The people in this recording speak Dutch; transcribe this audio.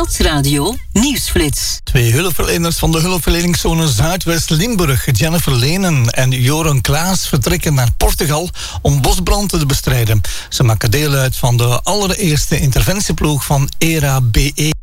Stadsradio Nieuwsflits. 2 hulpverleners van de hulpverleningszone Zuidwest-Limburg, Jennifer Lenen en Joran Klaas, vertrekken naar Portugal om bosbrand te bestrijden. Ze maken deel uit van de allereerste interventieploeg van ERA BE.